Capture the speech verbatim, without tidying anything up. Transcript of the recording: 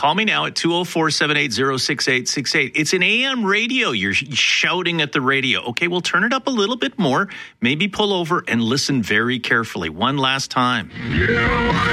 Call me now at two oh four, seven eight zero, six eight six eight. It's an A M radio. You're shouting at the radio. Okay, well, turn it up a little bit more. Maybe pull over and listen very carefully. One last time.